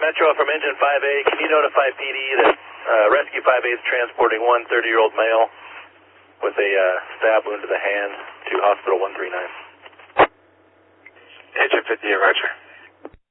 Metro from Engine 5A, can you notify PD that Rescue 5A is transporting one 30-year-old male with a stab wound to the hand to Hospital 139? Engine 50, roger.